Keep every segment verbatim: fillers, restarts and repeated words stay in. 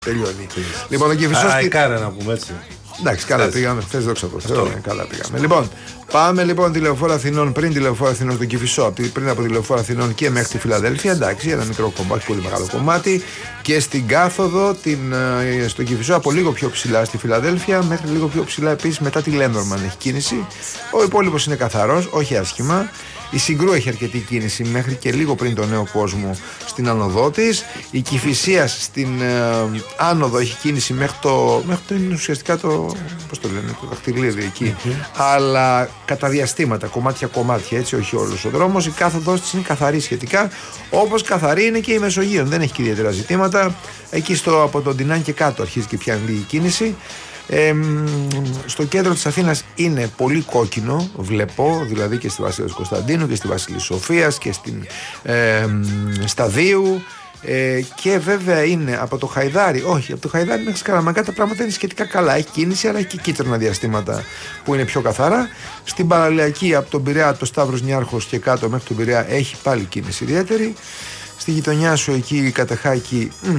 Τελειώνει. Λοιπόν, το Κηφισό. Αεκάρα να πούμε έτσι. Εντάξει, καλά πήγαμε. Χθες δόξα τω Θεώ. Καλά πήγαμε. Λοιπόν, πάμε λοιπόν τη Λεωφόρο Αθηνών πριν τη Λεωφόρο Αθηνών στο Κηφισό. Πριν από τη Λεωφόρο Αθηνών και μέχρι τη Φιλαδέλφια. Εντάξει, ένα μικρό κομμάτι, πολύ μεγάλο κομμάτι. Και στην κάθοδο την, στο Κηφισό από λίγο πιο ψηλά στη Φιλαδέλφια μέχρι λίγο πιο ψηλά επίσης μετά τη Λένδορμαν έχει κίνηση. Ο υπόλοιπος είναι καθαρός, όχι άσχημα. Η Συγκρού έχει αρκετή κίνηση μέχρι και λίγο πριν το Νέο Κόσμο στην άνοδό της. Η Κηφισίας στην ε, άνοδο έχει κίνηση μέχρι το. Μέχρι το είναι ουσιαστικά το. Πώς το λένε, το δαχτυλίδι εκεί. Mm-hmm. Αλλά κατά διαστήματα, κομμάτια-κομμάτια, έτσι, όχι όλος ο δρόμος. Η κάθοδός της είναι καθαρή σχετικά. Όπως καθαρή είναι και η Μεσογείο. Δεν έχει και ιδιαίτερα ζητήματα. Εκεί στο, από τον Τινάν και κάτω αρχίζει και πιάνει λίγη κίνηση. Ε, στο κέντρο της Αθήνας είναι πολύ κόκκινο, βλέπω, δηλαδή και στη Βασίλισσα Κωνσταντίνου και στη Βασίλισσα Σοφίας και στην ε, Σταδίου ε, και βέβαια είναι από το Χαϊδάρι, όχι, από το Χαϊδάρι μέχρι Σκαραμαγκά τα πράγματα είναι σχετικά καλά, έχει κίνηση αλλά έχει και κίτρινα διαστήματα που είναι πιο καθαρά. Στην Παραλιακή από τον Πειραιά, το Σταύρος Νιάρχος και κάτω μέχρι τον Πειραιά έχει πάλι κίνηση ιδιαίτερη. Στη γειτονιά σου εκεί η Κατεχάκη μ,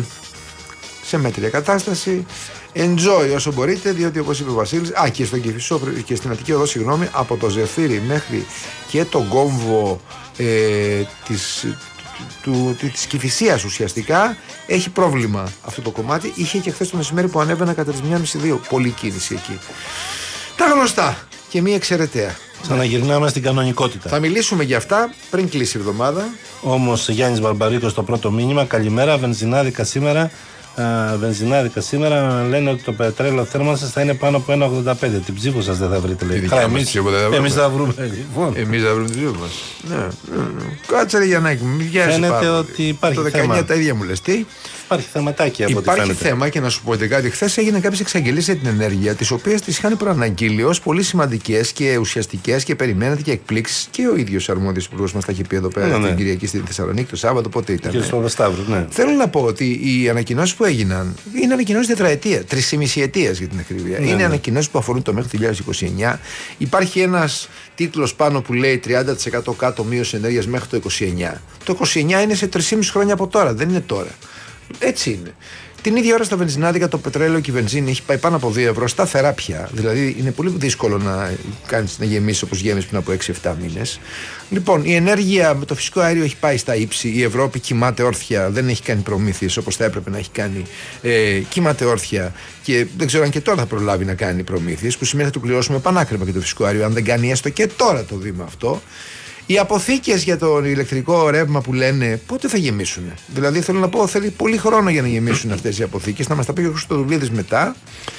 σε μέτρια κατάσταση. Enjoy όσο μπορείτε, διότι όπως είπε ο Βασίλης, α, και στον Κηφισό και στην Αττική Οδό, συγγνώμη, από το Ζεφύρι μέχρι και τον κόμβο ε, της, του, του, της Κηφισίας ουσιαστικά έχει πρόβλημα αυτό το κομμάτι. Είχε και χθες το μεσημέρι που ανέβαινα κατά τις μία και μισή δύο. Πολύ κίνηση εκεί. Τα γνωστά και μία εξαιρεταία. Ξαναγυρνάμε στην κανονικότητα. Θα μιλήσουμε για αυτά πριν κλείσει η εβδομάδα. Όμως Γιάννης Μπαρμπαρίκος το πρώτο μήνυμα. Καλημέρα, βενζινάδικα σήμερα. Uh, βενζινάδικα σήμερα λένε ότι το πετρέλαιο θέρμανσης θα είναι πάνω από ένα ογδόντα πέντε. Την ψήφο σας δεν θα βρείτε, λέει. Εμείς θα βρούμε. Λοιπόν. Εμείς θα βρούμε την ψήφο μας. Ναι, ναι, ναι. Κάτσε ρε Γιαννάκη μου, μην βιάζεις. Φαίνεται ότι υπάρχει το δεκαεννιά θέμα. Τα ίδια μου λες. Τι? Υπάρχει θεματάκι από Υπάρχει ό,τι θέμα και να σου πω κάτι. Χθες έγιναν κάποιες εξαγγελίες για την ενέργεια, τις οποίες τις είχαν προαναγγείλει ως πολύ σημαντικές και ουσιαστικές και περιμένατε και εκπλήξεις και ο ίδιος αρμόδιος υπουργός μας τα έχει πει εδώ πέρα την Κυριακή στη Θεσσαλονίκη το Σάββατο. Πότε ήταν? Ναι. Θέλω να πω ότι οι ανακοινώσεις που έγιναν είναι ανακοινώσεις τετραετία, τρεις ετίας για την ακρίβεια. Ναι, είναι ναι. ανακοινώσεις που αφορούν το μέχρι το δύο χιλιάδες είκοσι εννιά. Υπάρχει ένας τίτλος πάνω που λέει τριάντα τοις εκατό κάτω μείωση ενέργειας μέχρι το είκοσι εννιά. Το είκοσι εννιά είναι σε τρία και μισό χρόνια από τώρα, δεν είναι τώρα. Έτσι είναι. Την ίδια ώρα στα βενζινάδικα το πετρέλαιο και η βενζίνη έχει πάει πάνω από δύο ευρώ σταθερά πια. Δηλαδή είναι πολύ δύσκολο να κάνεις να γεμίσεις όπως γέμισες πριν από έξι εφτά μήνες. Λοιπόν, η ενέργεια με το φυσικό αέριο έχει πάει στα ύψη. Η Ευρώπη κοιμάται όρθια, δεν έχει κάνει προμήθειες όπως θα έπρεπε να έχει κάνει. Ε, κοιμάται όρθια και δεν ξέρω αν και τώρα θα προλάβει να κάνει προμήθειες. Που σημαίνει θα του πληρώσουμε πανάκριβα και το φυσικό αέριο, αν δεν κάνει έστω και τώρα το βήμα αυτό. Οι αποθήκες για το ηλεκτρικό ρεύμα που λένε πότε θα γεμίσουν. Δηλαδή θέλω να πω θέλει πολύ χρόνο για να γεμίσουν αυτές οι αποθήκες. Θα μας τα πει ο Χρυστοδουλίδης μετά.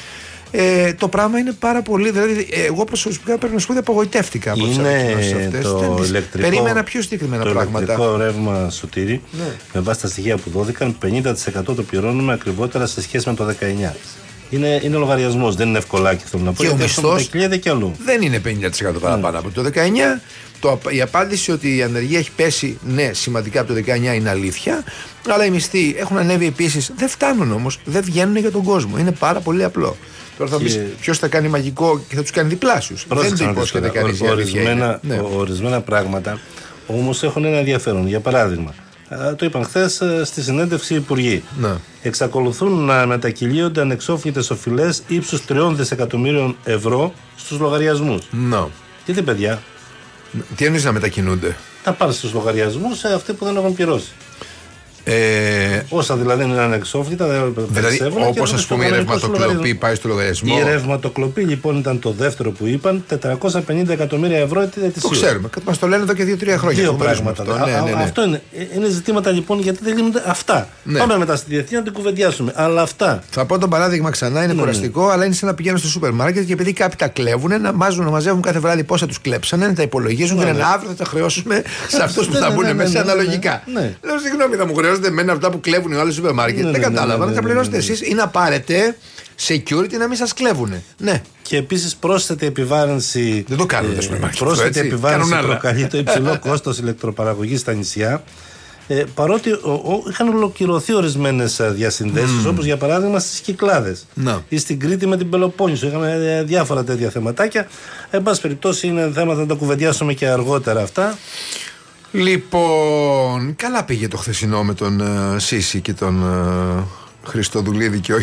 Ε, το πράγμα είναι πάρα πολύ. Δηλαδή, εγώ προσωπικά πρέπει να σου πω ότι απογοητεύτηκα από τις ανακοινώσεις αυτές. Το ηλεκτρικό, περίμενα πιο συγκεκριμένα το πράγματα. Το ηλεκτρικό ρεύμα, Σωτήρη, ναι. με βάση τα στοιχεία που δόθηκαν, πενήντα τοις εκατό το πληρώνουμε ακριβότερα σε σχέση με το δεκαεννιά. Είναι, είναι λογαριασμός, δεν είναι ευκολάκι θέλω να πω. Και ο μισθός δεν είναι πενήντα τοις εκατό παραπάνω από το δεκαεννιά. Το, η απάντηση ότι η ανεργία έχει πέσει, ναι, σημαντικά από το δεκαεννιά είναι αλήθεια, αλλά οι μισθοί έχουν ανέβει επίσης. Δεν φτάνουν όμως, δεν βγαίνουν για τον κόσμο. Είναι πάρα πολύ απλό. Τώρα θα και... πεις ποιος θα κάνει μαγικό και θα τους κάνει διπλάσιους. Δεν το υπόσχεται κανείς. Ορισμένα, ναι. ορισμένα πράγματα όμως έχουν ένα ενδιαφέρον. Για παράδειγμα, το είπαν χθες στη συνέντευξη οι υπουργοί. Ναι. Εξακολουθούν να μετακυλίονται ανεξόφλητες οφειλές ύψους τριών δισεκατομμύριων ευρώ στους λογαριασμούς. Ναι. Γιατί παιδιά. Τι εννοείς να μετακινούνται? Να πάρουν στους λογαριασμούς σε αυτοί που δεν έχουν πληρώσει. Ε... Όσα δηλαδή είναι ανεξόφλητα, δεν δηλαδή, όπως ας πούμε η ρευματοκλοπή πάει στο λογαριασμό. Η ρευματοκλοπή λοιπόν ήταν το δεύτερο που είπαν, τετρακόσια πενήντα εκατομμύρια ευρώ ετησίως. Το ξέρουμε, μας το λένε εδώ και δύο τρία χρόνια. Δύο πράγματα. Αυτό, ναι, ναι, ναι. αυτό είναι, είναι ζητήματα λοιπόν γιατί δεν γίνονται αυτά. Ναι. Πάμε μετά στη διεθνή να την κουβεντιάσουμε. Αλλά αυτά. Θα πω το παράδειγμα ξανά, είναι ναι, κουραστικό, ναι. αλλά είναι σαν να πηγαίνουν στο σούπερ μάρκετ και επειδή κάποιοι τα κλέβουν, να μάζουν, να μαζεύουν κάθε βράδυ πόσα τους κλέψανε, να τα υπολογίζουν και να λένε αύριο θα τα χρεώσουμε σε αυτούς που θα μπουν μέσα αναλογικά. Λέω συγγνώμη, θα μου χρεώσετε εμένα αυτά που κλέβουν οι άλλοι σούπερ μάρκετ. Δεν κατάλαβα, να τα πληρώσετε εσείς ή να πάρετε security να μην σας κλέβουν. Ναι. Και επίσης πρόσθετη επιβάρυνση. Δεν το κάνουν τα σούπερ μάρκετ. Πρόσθετη επιβάρυνση προκαλεί το υψηλό κόστος ηλεκτροπαραγωγής στα νησιά. Ε, παρότι ο, ο, είχαν ολοκληρωθεί ορισμένες διασυνδέσεις, mm. όπως για παράδειγμα στις Κυκλάδες no. ή στην Κρήτη με την Πελοπόννησο. Είχαμε διάφορα τέτοια θεματάκια. Εν πάση περιπτώσει, είναι θέματα να τα κουβεντιάσουμε και αργότερα αυτά. Λοιπόν, καλά πήγε το χθεσινό με τον uh, Σίση και τον uh, Χριστοδουλίδη και